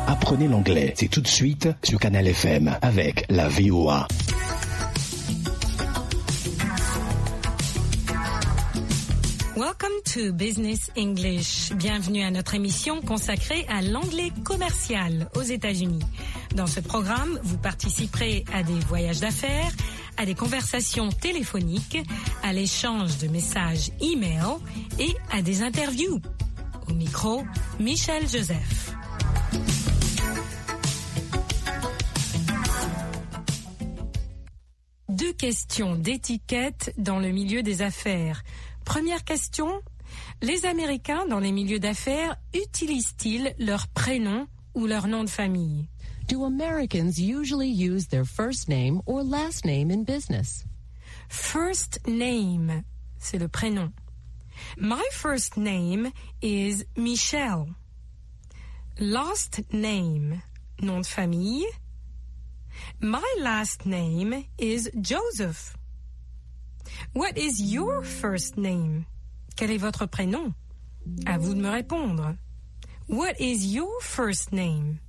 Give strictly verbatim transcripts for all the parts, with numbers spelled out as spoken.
Apprenez l'anglais, c'est tout de suite sur Canal F M avec la V O A. Welcome to Business English. Bienvenue à notre émission consacrée à l'anglais commercial aux États-Unis. Dans ce programme, vous participerez à des voyages d'affaires, à des conversations téléphoniques, à l'échange de messages e-mail et à des interviews. Au micro, Michel Joseph. Deux questions d'étiquette dans le milieu des affaires. Première question, les Américains dans les milieux d'affaires utilisent-ils leur prénom ou leur nom de famille? Do Americans usually use their first name or last name in business? First name, c'est le prénom. My first name is Michelle. Last name, nom de famille. My last name is Joseph. What is your first name? Quel est votre prénom? À vous de me répondre. What is your first name?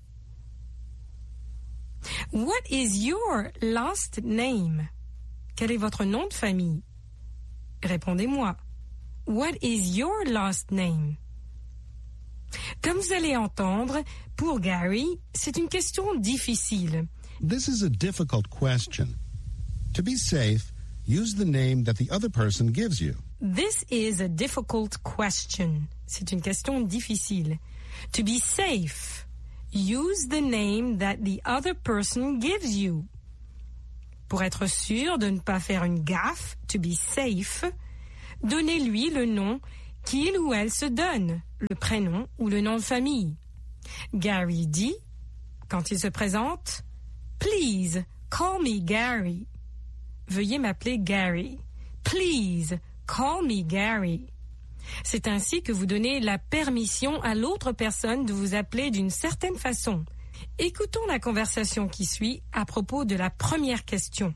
What is your last name? Quel est votre nom de famille? Répondez-moi. What is your last name? Comme vous allez entendre, pour Gary, c'est une question difficile. This is a difficult question. To be safe, use the name that the other person gives you. This is a difficult question. C'est une question difficile. To be safe, use the name that the other person gives you. Pour être sûr de ne pas faire une gaffe, to be safe, donnez-lui le nom qu'il ou elle se donne, le prénom ou le nom de famille. Gary dit, quand il se présente, « Please, call me Gary ». Veuillez m'appeler Gary. Please, call me Gary. C'est ainsi que vous donnez la permission à l'autre personne de vous appeler d'une certaine façon. Écoutons la conversation qui suit à propos de la première question.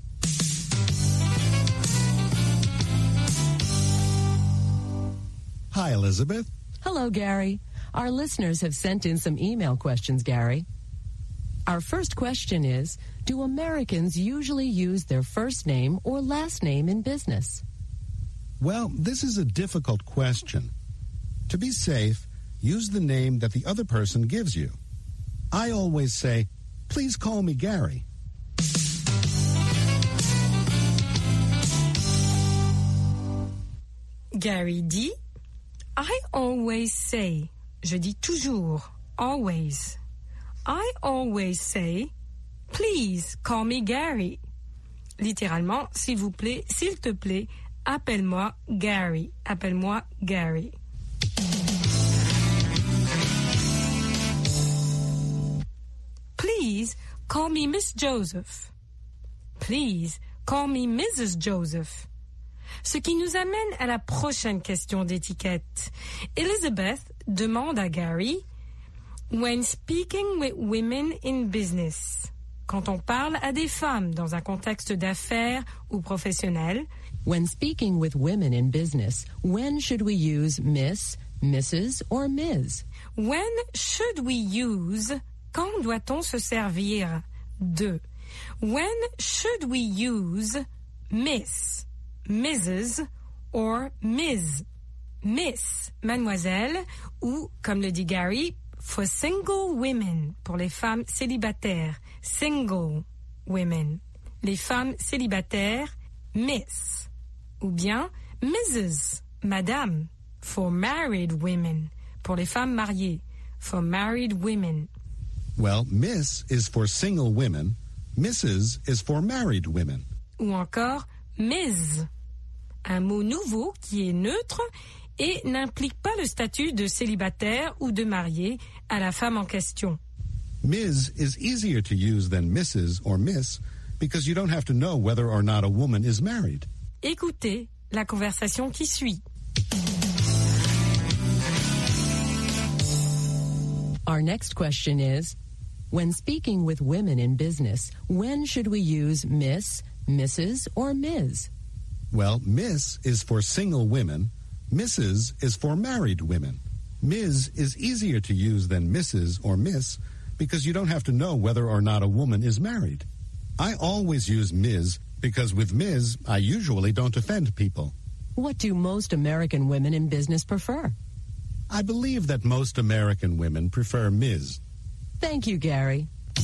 Hi, Elizabeth. Hello, Gary. Our listeners have sent in some email questions, Gary. Our first question is, do Americans usually use their first name or last name in business? Well, this is a difficult question. To be safe, use the name that the other person gives you. I always say, please call me Gary. Gary dit, I always say, je dis toujours, always. I always say, please call me Gary. Littéralement, s'il vous plaît, s'il te plaît, appelle-moi Gary. Appelle-moi Gary. Please call me Miss Joseph. Please call me Missus Joseph. Ce qui nous amène à la prochaine question d'étiquette. Elizabeth demande à Gary, when speaking with women in business, quand on parle à des femmes dans un contexte d'affaires ou professionnel, when speaking with women in business, when should we use Miss, Missus or Miz? When should we use, quand doit-on se servir de? When should we use Miss, Missus or Miz? Miss, mademoiselle, ou, comme le dit Gary, for single women, pour les femmes célibataires, single women. Les femmes célibataires, Miss. Ou bien Missus, madame, for married women, pour les femmes mariées, for married women. Well, Miss is for single women, Missus is for married women. Ou encore Miz, un mot nouveau qui est neutre et n'implique pas le statut de célibataire ou de marié à la femme en question. Miz is easier to use than Missus or Miss because you don't have to know whether or not a woman is married. Écoutez la conversation qui suit. Our next question is, when speaking with women in business, when should we use Miss, Missus or Miz? Well, Miss is for single women, Missus is for married women. Miz is easier to use than Missus or Miss because you don't have to know whether or not a woman is married. I always use Miz because with Miz, I usually don't offend people. What do most American women in business prefer? I believe that most American women prefer Miz. Thank you, Gary.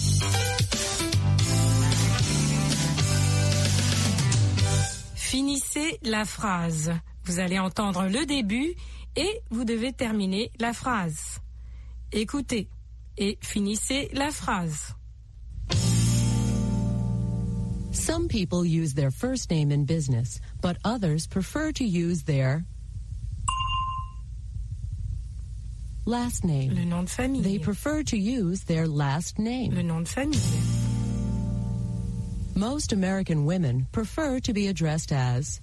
Finissez la phrase. Vous allez entendre le début et vous devez terminer la phrase. Écoutez et finissez la phrase. Some people use their first name in business, but others prefer to use their last name. Le nom de famille. They prefer to use their last name. Le nom de famille. Most American women prefer to be addressed as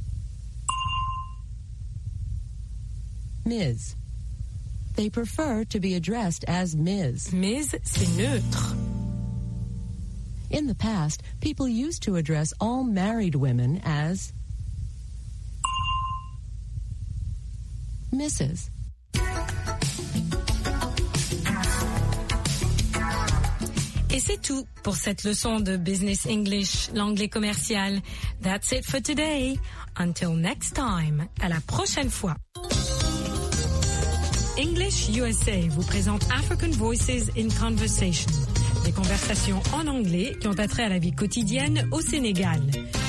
Miz. They prefer to be addressed as Miz. Miz, c'est neutre. In the past, people used to address all married women as Missus Et c'est tout pour cette leçon de Business English, l'anglais commercial. That's it for today. Until next time. À la prochaine fois. English U S A vous présente African Voices in Conversation. Des conversations en anglais qui ont attrait à la vie quotidienne au Sénégal.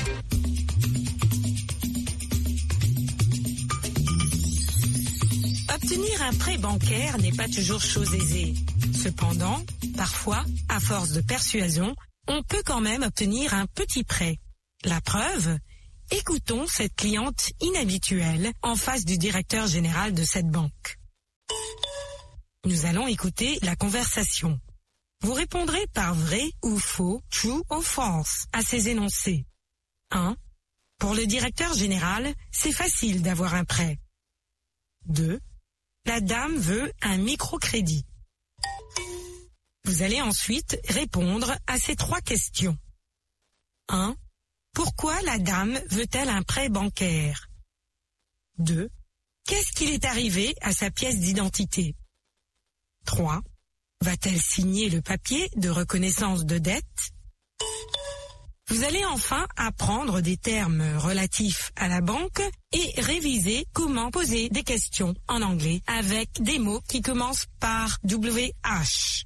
Obtenir un prêt bancaire n'est pas toujours chose aisée. Cependant, parfois, à force de persuasion, on peut quand même obtenir un petit prêt. La preuve ? Écoutons cette cliente inhabituelle en face du directeur général de cette banque. Nous allons écouter la conversation. Vous répondrez par vrai ou faux, true ou false, à ces énoncés. un. Pour le directeur général, c'est facile d'avoir un prêt. deux. La dame veut un microcrédit. Vous allez ensuite répondre à ces trois questions. un. Pourquoi la dame veut-elle un prêt bancaire? deux. Qu'est-ce qu'il est arrivé à sa pièce d'identité? trois. Va-t-elle signer le papier de reconnaissance de dette? Vous allez enfin apprendre des termes relatifs à la banque et réviser comment poser des questions en anglais avec des mots qui commencent par W H.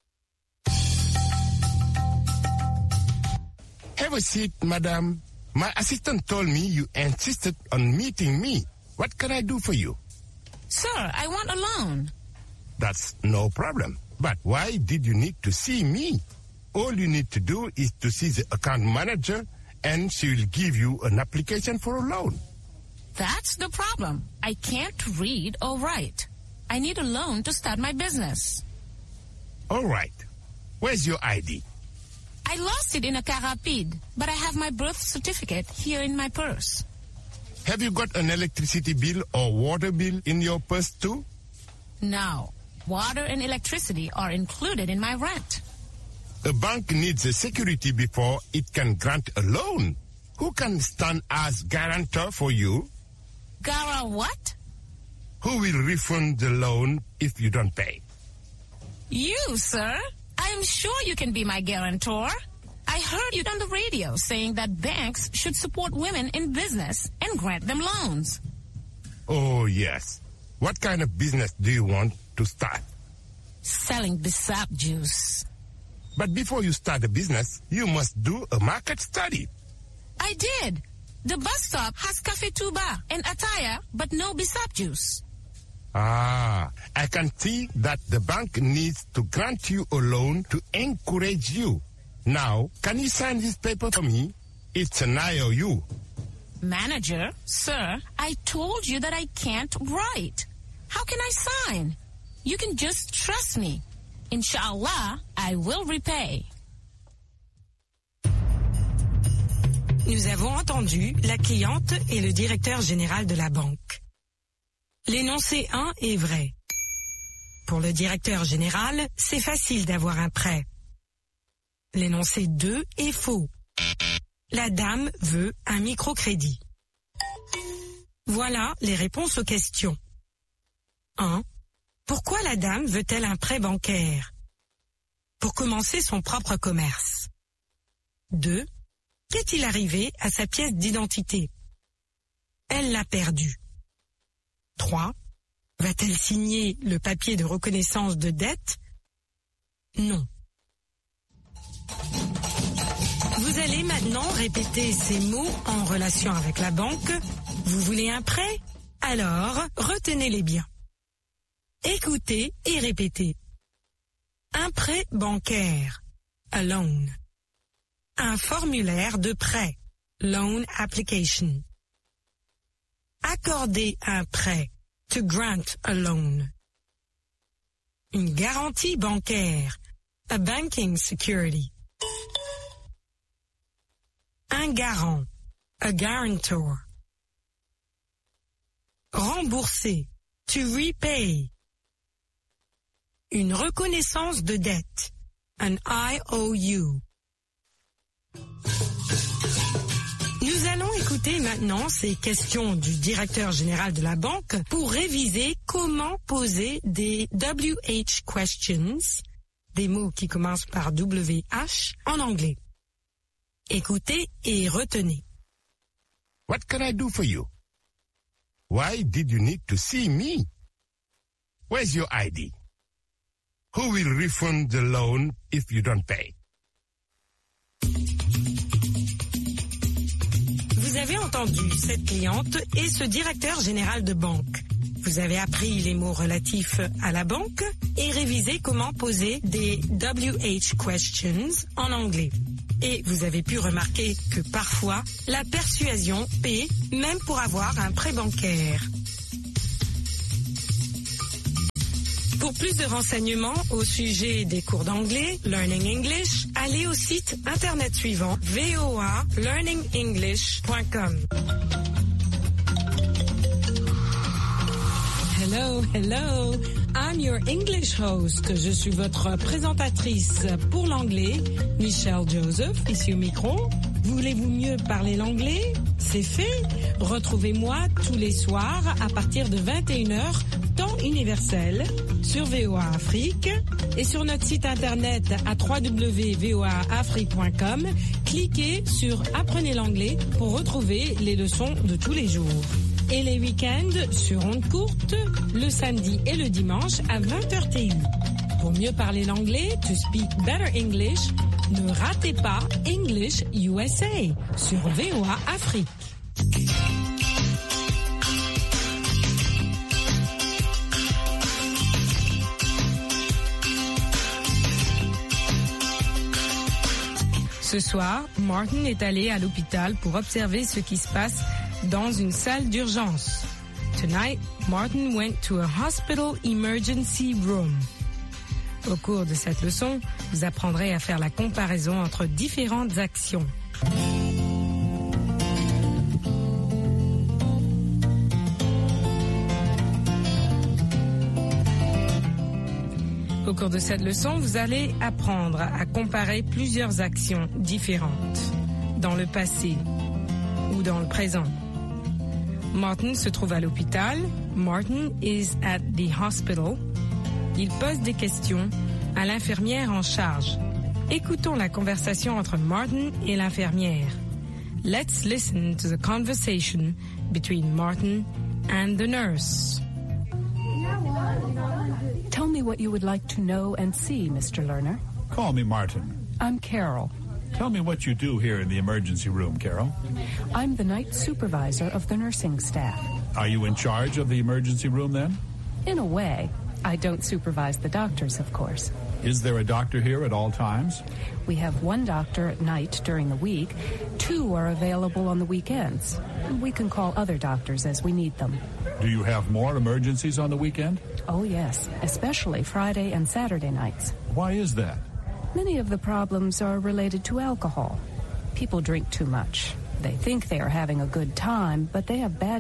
Have a seat, madam. My assistant told me you insisted on meeting me. What can I do for you? Sir, I want a loan. That's no problem. But why did you need to see me? All you need to do is to see the account manager and she will give you an application for a loan. That's the problem. I can't read or write. I need a loan to start my business. All right. Where's your I D? I lost it in a car rapide, but I have my birth certificate here in my purse. Have you got an electricity bill or water bill in your purse too? No. Water and electricity are included in my rent. A bank needs a security before it can grant a loan. Who can stand as guarantor for you? Gara what? Who will refund the loan if you don't pay? You, sir. I'm sure you can be my guarantor. I heard you on the radio saying that banks should support women in business and grant them loans. Oh, yes. What kind of business do you want to start? Selling Bissap juice. But before you start a business, you must do a market study. I did. The bus stop has Cafe Tuba and Ataya, but no Bissap juice. Ah, I can see that the bank needs to grant you a loan to encourage you. Now, can you sign this paper for me? It's an I O U. Manager, sir, I told you that I can't write. How can I sign? You can just trust me. Inshallah, I will repay. Nous avons entendu la cliente et le directeur général de la banque. L'énoncé un est vrai. Pour le directeur général, c'est facile d'avoir un prêt. L'énoncé deux est faux. La dame veut un microcrédit. Voilà les réponses aux questions. un. Pourquoi la dame veut-elle un prêt bancaire? Pour commencer son propre commerce. deux. Qu'est-il arrivé à sa pièce d'identité? Elle l'a perdue. trois. Va-t-elle signer le papier de reconnaissance de dette? Non. Vous allez maintenant répéter ces mots en relation avec la banque. Vous voulez un prêt? Alors, retenez-les bien. Écoutez et répétez. Un prêt bancaire, a loan. Un formulaire de prêt, loan application. Accorder un prêt, to grant a loan. Une garantie bancaire, a banking security. Un garant, a guarantor. Rembourser, to repay. Une reconnaissance de dette, an I O U. Nous allons écouter maintenant ces questions du directeur général de la banque pour réviser comment poser des W H questions, des mots qui commencent par W H, en anglais. Écoutez et retenez. What can I do for you? Why did you need to see me? Where's your I D? Who will refund the loan if you don't pay? Vous avez entendu cette cliente et ce directeur général de banque. Vous avez appris les mots relatifs à la banque et révisé comment poser des W H questions en anglais. Et vous avez pu remarquer que parfois, la persuasion paie même pour avoir un prêt bancaire. Pour plus de renseignements au sujet des cours d'anglais, Learning English, allez au site internet suivant v o a learning english point com. Hello, hello. I'm your English host. Je suis votre présentatrice pour l'anglais, Michelle Joseph, ici au micro. Voulez-vous mieux parler l'anglais? C'est fait. Retrouvez-moi tous les soirs à partir de vingt et une heures, temps universel, sur V O A Afrique et sur notre site internet à w w w point v o a afrique point com. Cliquez sur Apprenez l'anglais pour retrouver les leçons de tous les jours. Et les week-ends sur ondes courtes, le samedi et le dimanche à vingt heures T U. Pour mieux parler l'anglais, to speak better English, ne ratez pas English U S A sur V O A Afrique. Ce soir, Martin est allé à l'hôpital pour observer ce qui se passe dans une salle d'urgence. Tonight, Martin went to a hospital emergency room. Au cours de cette leçon, vous apprendrez à faire la comparaison entre différentes actions. Au cours de cette leçon, vous allez apprendre à comparer plusieurs actions différentes dans le passé ou dans le présent. Martin se trouve à l'hôpital. Martin is at the hospital. Il pose des questions à l'infirmière en charge. Écoutons la conversation entre Martin et l'infirmière. Let's listen to the conversation between Martin and the nurse. Tell me what you would like to know and see, Mister Lerner. Call me Martin. I'm Carol. Tell me what you do here in the emergency room, Carol. I'm the night supervisor of the nursing staff. Are you in charge of the emergency room then? In a way. I don't supervise the doctors, of course. Is there a doctor here at all times? We have one doctor at night during the week. Two are available on the weekends. We can call other doctors as we need them. Do you have more emergencies on the weekend? Oh, yes, especially Friday and Saturday nights. Why is that? Many of the problems are related to alcohol. People drink too much. They think they are having a good time, but they have bad